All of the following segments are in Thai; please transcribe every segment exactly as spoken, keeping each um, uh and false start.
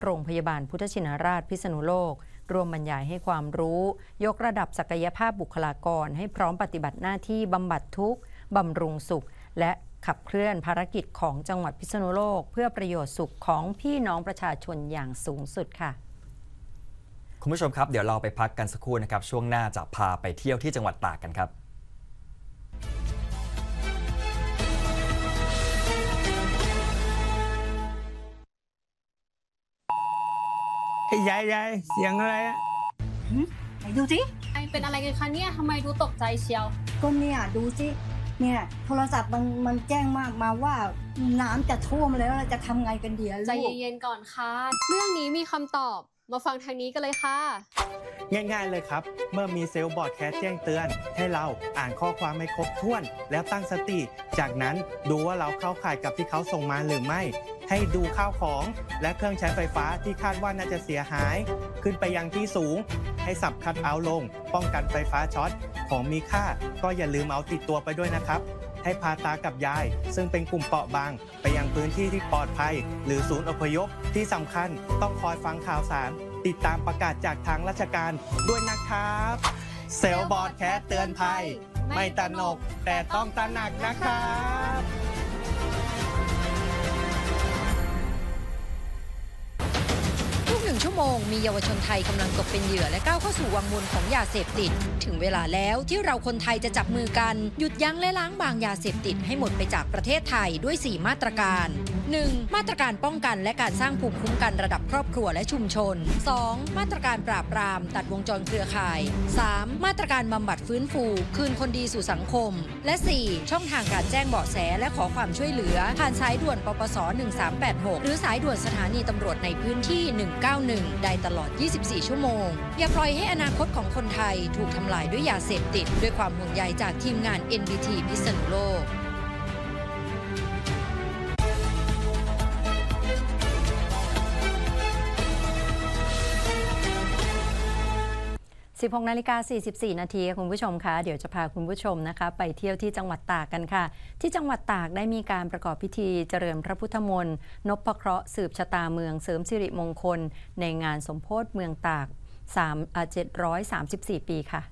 โรงพยาบาลพุทธชินราชพิษณุโลกร่วมบรรยายให้ความรู้ยกระดับศักยภาพบุคลากรให้พร้อมปฏิบัติหน้าที่บำบัดทุกข์บำรุงสุขและขับเคลื่อนภารกิจของจังหวัดพิษณุโลกเพื่อประโยชน์สุขของพี่น้องประชาชนอย่างสูงสุดค่ะคุณผู้ชมครับเดี๋ยวเราไปพักกันสักครู่นะครับช่วงหน้าจะพาไปเที่ยวที่จังหวัดตากกันครับยายยายเสียงอะไรอะไหนดูสิไอเป็นอะไรกันคะเนี่ยทำไมดูตกใจเชียวก็เนี่ยดูสิเนี่ยโทรศัพท์มันมันแจ้งมามาว่าน้ำจะท่วมแล้วเราจะทำไงกันดีใจเย็นๆก่อนค่ะเรื่องนี้มีคำตอบมาฟังทางนี้กันเลยค่ะง่ายๆเลยครับเมื่อมีเซลล์บอร์ดแคสแจ้งเตือนให้เราอ่านข้อความให้ครบถ้วนแล้วตั้งสติจากนั้นดูว่าเราเข้าข่ายกับที่เขาส่งมาหรือไม่ให้ดูข้าวของและเครื่องใช้ไฟฟ้าที่คาดว่าน่าจะเสียหายขึ้นไปยังที่สูงให้สับคัทเอาท์ลงป้องกันไฟฟ้าช็อตของมีค่าก็อย่าลืมเอาติดตัวไปด้วยนะครับให้พาตากับยายซึ่งเป็นกลุ่มเปราะบางไปยังพื้นที่ที่ปลอดภัยหรือศูนย์อพยพที่สำคัญต้องคอยฟังข่าวสารติดตามประกาศจากทางราชการด้วยนะครับเซลล์บอร์ดแคสเตือนภัยไม่ตระหนกแต่ต้องตระหนักนะครับทุกหนึ่งชั่วโมงมีเยาวชนไทยกำลังตกเป็นเหยื่อและก้าวเข้าสู่วังวนของยาเสพติดถึงเวลาแล้วที่เราคนไทยจะจับมือกันหยุดยั้งและล้างบางยาเสพติดให้หมดไปจากประเทศไทยด้วยสี่มาตรการ หนึ่ง มาตรการป้องกันและการสร้างภูมิคุ้มกันระดับครอบครัวและชุมชน สอง มาตรการปราบปรามตัดวงจรเครือข่าย สาม มาตรการบำบัดฟื้นฟูคืนคนดีสู่สังคมและ สี่ ช่องทางการแจ้งเบาะแสและขอความช่วยเหลือผ่านสายด่วนปปสหนึ่งสามแปดหกหรือสายด่วนสถานีตำรวจในพื้นที่หนึ่งเก้าหนึ่งได้ตลอดยี่สิบสี่ชั่วโมงอย่าปล่อยให้อนาคตของคนไทยถูกทำลายด้วยยาเสพติดด้วยความห่วงใยจากทีมงาน เอ็น บี ที พิษณุโลกสิบหกนาฬิกาสี่สิบสี่นาทีคุณผู้ชมคะเดี๋ยวจะพาคุณผู้ชมนะคะไปเที่ยวที่จังหวัดตากกันค่ะที่จังหวัดตากได้มีการประกอบพิธีเจริญพระพุทธมนต์นพเคราะห์สืบชะตาเมืองเสริมสิริมงคลในงานสมโภชเมืองตากเจ็ดร้อยสามสิบสี่ปีค่ะ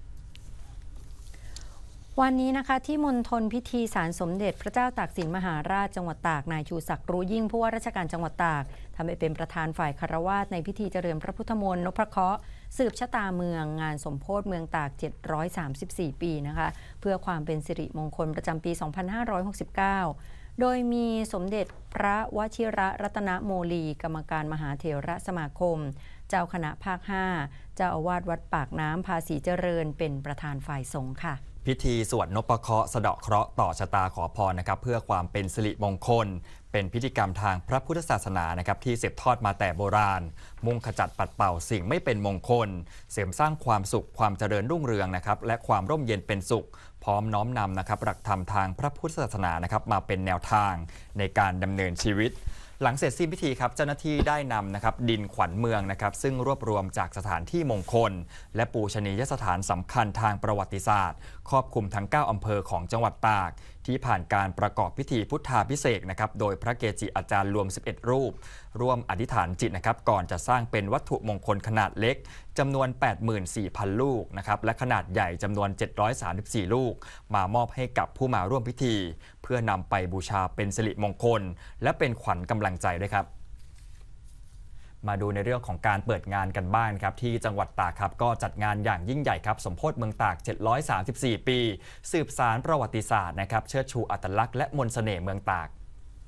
วันนี้นะคะที่มณฑลพิธีศาลสมเด็จพระเจ้าตากสินมหาราชจังหวัดตากนายชูศักดิ์รู้ยิ่งผู้ว่าราชการจังหวัดตากทำให้เป็นประธานฝ่ายคารวาสในพิธีเจริญพระพุทธมนต์นพเคราะห์สืบชะตาเมืองงานสมโภชเมืองตากเจ็ดร้อยสามสิบสี่ปีนะคะเพื่อความเป็นสิริมงคลประจำปีสองพันห้าร้อยหกสิบเก้าโดยมีสมเด็จพระวชิระรัตนโมลีกรรมการมหาเถรสมาคมเจ้าคณะภาคห้าเจ้าอาวาสวัดปากน้ำภาษีเจริญเป็นประธานฝ่ายสงฆ์ค่ะพิธีสวดนพเคราะห์สะเดาะเคราะห์ต่อชะตาขอพรนะครับเพื่อความเป็นสิริมงคลเป็นพิธีกรรมทางพระพุทธศาสนานะครับที่สืบทอดมาแต่โบราณมุ่งขจัดปัดเป่าสิ่งไม่เป็นมงคลเสริมสร้างความสุขความเจริญรุ่งเรืองนะครับและความร่มเย็นเป็นสุขพร้อมน้อมนำนะครับหลักธรรมทางพระพุทธศาสนานะครับมาเป็นแนวทางในการดำเนินชีวิตหลังเสร็จสิ้นพิธีครับเจ้าหน้าที่ได้นำนะครับดินขวัญเมืองนะครับซึ่งรวบรวมจากสถานที่มงคลและปูชนียสถานสำคัญทางประวัติศาสตร์ครอบคลุมทั้งเก้าอำเภอของจังหวัดตากที่ผ่านการประกอบพิธีพุทธาภิเษกนะครับโดยพระเกจิอาจารย์รวมสิบเอ็ดรูปร่วมอธิษฐานจิตนะครับก่อนจะสร้างเป็นวัตถุมงคลขนาดเล็กจำนวน แปดหมื่นสี่พัน ลูกนะครับและขนาดใหญ่จำนวน เจ็ดร้อยสามสิบสี่ ลูกมามอบให้กับผู้มาร่วมพิธีเพื่อนำไปบูชาเป็นสิริมงคลและเป็นขวัญกำลังใจด้วยครับมาดูในเรื่องของการเปิดงานกันบ้างครับที่จังหวัดตากครับก็จัดงานอย่างยิ่งใหญ่ครับสมโภชเมืองตากเจ็ดร้อยสามสิบสี่ปีสืบสานประวัติศาสตร์นะครับเชิดชูอัตลักษณ์และมนต์เสน่ห์เมืองตาก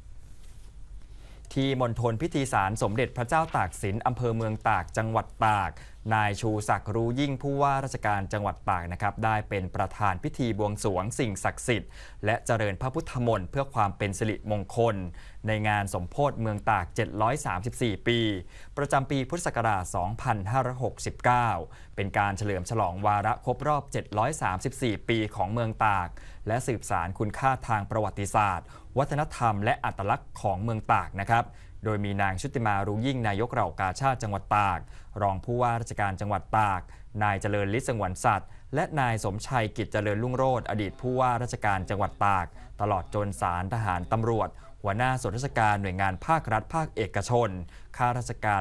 ที่มณฑลพิธีศาลสมเด็จพระเจ้าตากสินอำเภอเมืองตากจังหวัดตากนายชูศักดิ์รู้ยิ่งผู้ว่าราชการจังหวัดตากนะครับได้เป็นประธานพิธีบวงสรวงสิ่งศักดิ์สิทธิ์และเจริญพระพุทธมนต์เพื่อความเป็นสิริมงคลในงานสมโภชเมืองตากเจ็ดร้อยสามสิบสี่ปีประจำปีพุทธศักราชสองพันห้าร้อยหกสิบเก้าเป็นการเฉลิมฉลองวาระครบรอบเจ็ดร้อยสามสิบสี่ปีของเมืองตากและสืบสานคุณค่าทางประวัติศาสตร์วัฒนธรรมและอัตลักษณ์ของเมืองตากนะครับโดยมีนางชุติมารู้ยิ่งนายกเหล่ากาชาติจังหวัดตากรองผู้ว่าราชการจังหวัดตากนายเจริญฤทธิ์สงวนสัตว์และนายสมชัยกิจเจริญรุ่งโรจน์อดีตผู้ว่าราชการจังหวัดตากตลอดจนศาลทหารตำรวจหัวหน้าส่วนราชการหน่วยงานภาครัฐภาคเอกชนข้าราชการ